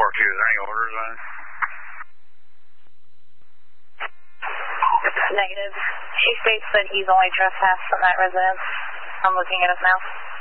Is there any orders on it? Negative. He states that he's only trespassed from that residence. I'm looking at us now.